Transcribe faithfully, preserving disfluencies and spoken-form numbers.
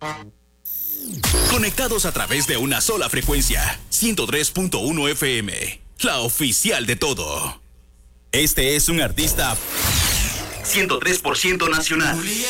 Conectados a través de una sola frecuencia, ciento tres punto uno F M, la oficial de todo. Este es un artista ciento tres por ciento nacional.